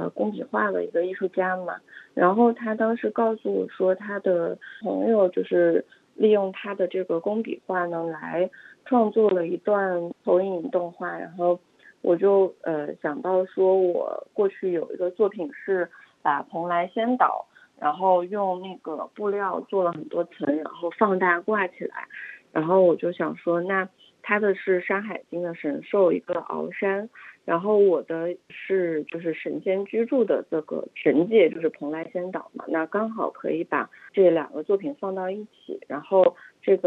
工笔画的一个艺术家嘛，然后他当时告诉我说，他的朋友就是利用他的这个工笔画呢来创作了一段投影动画，然后我就想到说，我过去有一个作品是把蓬莱仙岛，然后用那个布料做了很多层，然后放大挂起来，然后我就想说，那它的是《山海经》的神兽一个鳌山，然后我的是就是神仙居住的这个神界，就是蓬莱仙岛嘛，那刚好可以把这两个作品放到一起，然后这个